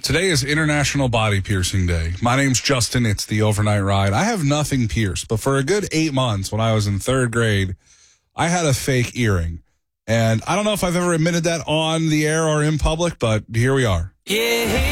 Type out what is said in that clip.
Today is International Body Piercing Day. My name's Justin. It's the Overnight Ride. I have nothing pierced, but for a good 8 months when I was in third grade, I had a fake earring. And I don't know if I've ever admitted that on the air or in public, but here we are. Yeah.